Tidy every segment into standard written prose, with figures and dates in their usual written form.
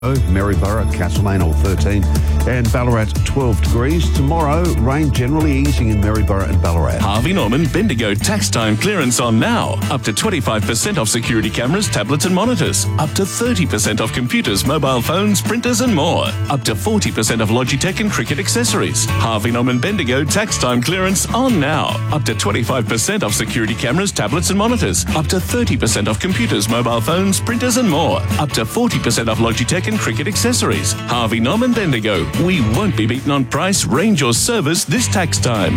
Maryborough, Castlemaine all 13 and Ballarat 12 degrees. Tomorrow, rain generally easing in Maryborough and Ballarat. Harvey Norman Bendigo tax time clearance on now. Up to 25% off security cameras, tablets and monitors. Up to 30% off computers, mobile phones, printers and more. Up to 40% off Logitech and cricket accessories. Harvey Norman Bendigo tax time clearance on now. Up to 25% off security cameras, tablets and monitors. Up to 30% off computers, mobile phones, printers and more. Up to 40% off Logitech and cricket accessories. Harvey Norman Bendigo. We won't be beaten on price, range or service this tax time.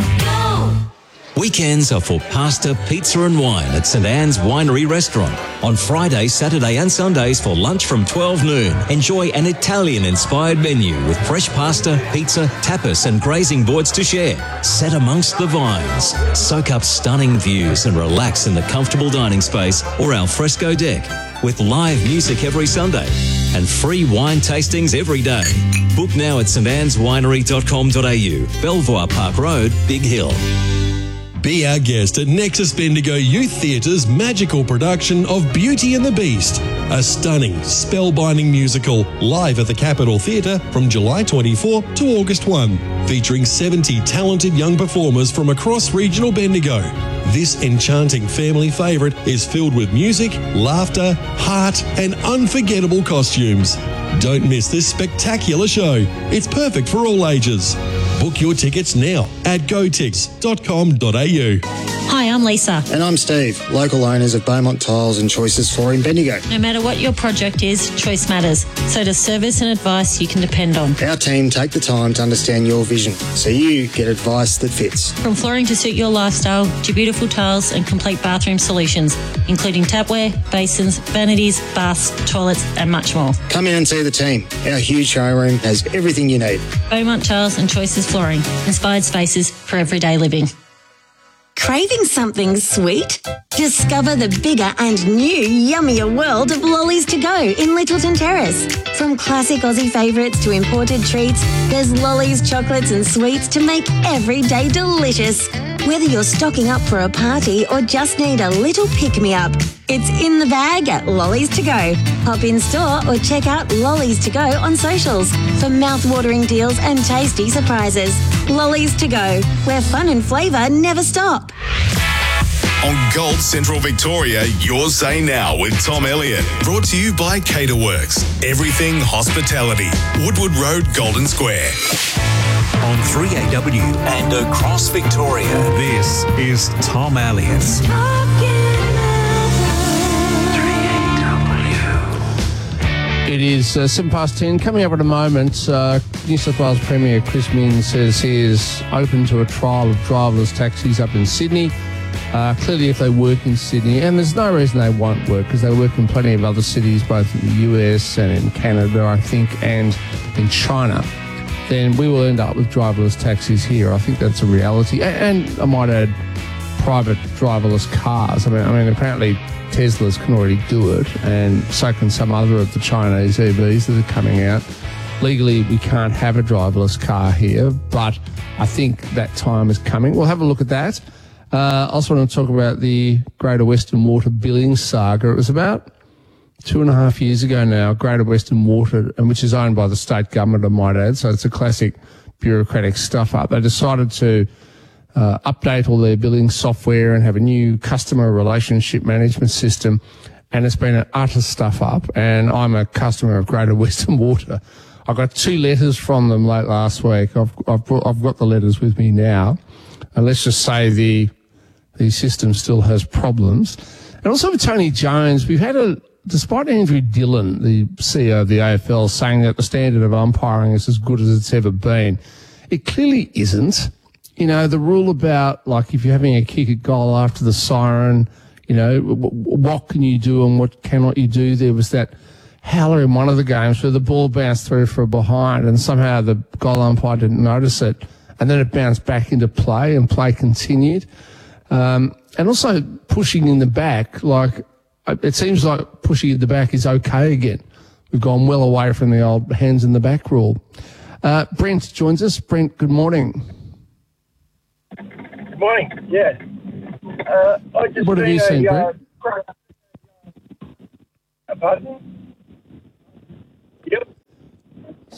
Weekends are for pasta, pizza and wine at St Anne's Winery Restaurant. On Friday, Saturday and Sundays for lunch from 12 noon. Enjoy an Italian-inspired menu with fresh pasta, pizza, tapas and grazing boards to share. Set amongst the vines. Soak up stunning views and relax in the comfortable dining space or al fresco deck. With live music every Sunday and free wine tastings every day. Book now at stanneswinery.com.au, Belvoir Park Road, Big Hill. Be our guest at Nexus Bendigo Youth Theatre's magical production of Beauty and the Beast, a stunning, spellbinding musical live at the Capitol Theatre from July 24 to August 1, featuring 70 talented young performers from across regional Bendigo. This enchanting family favourite is filled with music, laughter, heart and unforgettable costumes. Don't miss this spectacular show. It's perfect for all ages. Book your tickets now at gotix.com.au. Hi, I'm Lisa. And I'm Steve, local owners of Beaumont Tiles and Choices Flooring Bendigo. No matter what your project is, choice matters. So does service and advice you can depend on. Our team take the time to understand your vision, so you get advice that fits. From flooring to suit your lifestyle, to beautiful tiles and complete bathroom solutions, including tapware, basins, vanities, baths, toilets and much more. Come in and see the team. Our huge showroom has everything you need. Beaumont Tiles and Choices Flooring. Inspired spaces for everyday living. Craving something sweet? Discover the bigger and new yummier world of Lollies to Go in Littleton Terrace. From classic Aussie favourites to imported treats, there's Lollies, chocolates and sweets to make every day delicious. Whether you're stocking up for a party or just need a little pick-me-up, it's in the bag at Lollies to Go. Hop in store or check out Lollies to Go on socials for mouth-watering deals and tasty surprises. Lollies to Go, where fun and flavour never stop. On Gold Central Victoria, your say now with Tom Elliott. Brought to you by Caterworks. Everything hospitality. Woodward Road, Golden Square. On 3AW and across Victoria, this is Tom Elliott. It is 10:07. Coming up in a moment, New South Wales Premier Chris Minns says he is open to a trial of driverless taxis up in Sydney. Clearly, if they work in Sydney, and there's no reason they won't work because they work in plenty of other cities, both in the US and in Canada, I think, and in China, then we will end up with driverless taxis here. I think that's a reality. And I might add, private driverless cars. I mean, apparently Teslas can already do it, and so can some other of the Chinese EVs that are coming out. Legally, we can't have a driverless car here, but I think that time is coming. We'll have a look at that. I also want to talk about the Greater Western Water billing saga. It was about 2.5 years ago now, Greater Western Water, and which is owned by the state government, I might add, so it's a classic bureaucratic stuff-up. They decided to update all their billing software and have a new customer relationship management system, and it's been an utter stuff-up, and I'm a customer of Greater Western Water. I got 2 letters from them late last week. I've got the letters with me now, and let's just say the system still has problems. And also with Tony Jones, we've had despite Andrew Dillon, the CEO of the AFL, saying that the standard of umpiring is as good as it's ever been, it clearly isn't. You know, the rule about, like, if you're having a kick at goal after the siren, you know, what can you do and what cannot you do? There was that howler in one of the games where the ball bounced through for a behind and somehow the goal umpire didn't notice it, and then it bounced back into play and play continued. And also pushing in the back, like, it seems like pushing in the back is okay again. We've gone well away from the old hands in the back rule. Brent joins us. Brent, good morning. Good morning. Yeah. What have you seen, Brent? Pardon? Yep.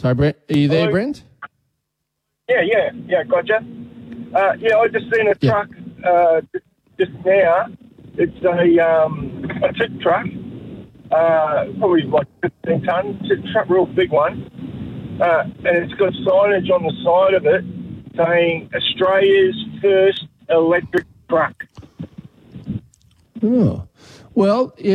So, Brent, are you there, Hello? Brent? Yeah, gotcha. I just seen a truck just now. It's a tip truck, probably like 15 tonnes. It's a truck, real big one. And it's got signage on the side of it saying Australia's first electric truck. Oh. Well,